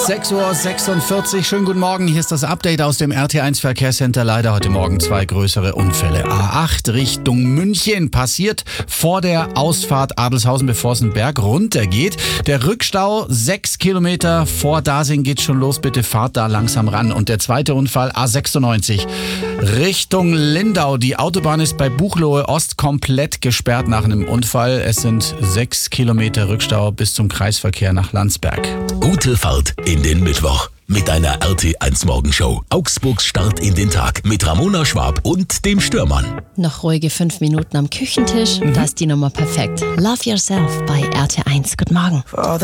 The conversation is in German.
6:46 Uhr. Schönen guten Morgen. Hier ist das Update aus dem RT1 Verkehrscenter. Leider heute Morgen 2 größere Unfälle. A8 Richtung München passiert vor der Ausfahrt Adelshausen, bevor es einen Berg runtergeht. Der Rückstau 6 Kilometer vor Dasing geht schon los. Bitte fahrt da langsam ran. Und der zweite Unfall A96 Richtung Lindau. Die Autobahn ist bei Buchloe Ost komplett gesperrt nach einem Unfall. Es sind 6 Kilometer Rückstau bis zum Kreisverkehr nach Landsberg. Gute Fahrt in den Mittwoch mit einer RT1 Morgenshow. Augsburgs Start in den Tag mit Ramona Schwab und dem Stürmann. Noch ruhige 5 Minuten am Küchentisch. Da ist die Nummer perfekt. Love Yourself bei RT1. Guten Morgen.